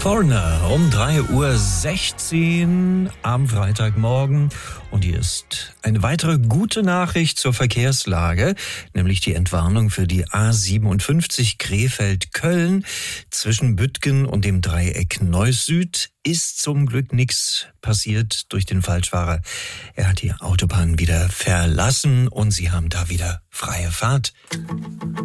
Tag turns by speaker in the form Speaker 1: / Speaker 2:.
Speaker 1: Foreigner um 3:16 Uhr am Freitagmorgen. Und hier ist eine weitere gute Nachricht zur Verkehrslage, nämlich die Entwarnung für die A57 Krefeld-Köln. Zwischen Büttgen und dem Dreieck Neuss Süd ist zum Glück nichts passiert durch den Falschfahrer. Er hat die Autobahn wieder verlassen und Sie haben da wieder freie Fahrt.